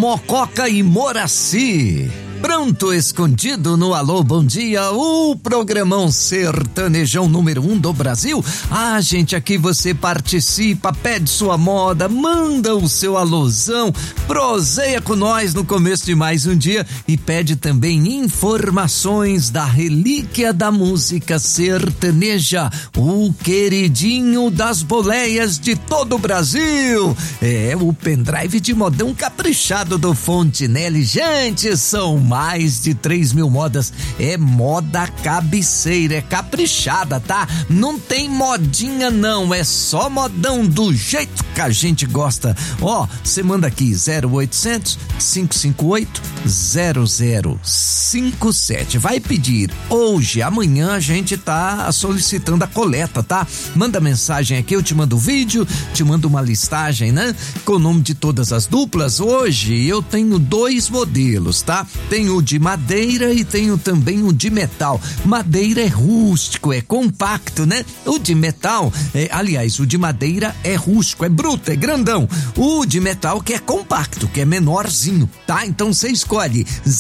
Mococa e Moraci. Pronto, escondido no Alô Bom Dia, o programão sertanejão número 1 do Brasil. Gente, aqui você participa, pede sua moda, manda o seu alôzão, proseia com nós no começo de mais um dia e pede também informações da relíquia da música sertaneja, o queridinho das boleias de todo o Brasil. O pendrive de modão caprichado do Fontinelli. Gente, são mais de 3.000 modas, é moda cabeceira, é caprichada, tá? Não tem modinha não, é só modão do jeito que a gente gosta. Você manda aqui 0800 558 0057. Vai pedir hoje, amanhã a gente tá solicitando a coleta, tá? Manda mensagem aqui, eu te mando o vídeo, te mando uma listagem, né? Com o nome de todas as duplas. Hoje eu tenho 2 modelos, tá? Tenho o de madeira e tenho também o de metal. Madeira é rústico, é compacto, né? O de metal, aliás, o de madeira é rústico, é bruto, é grandão. O de metal que é compacto, que é menorzinho, tá? Então você escolhe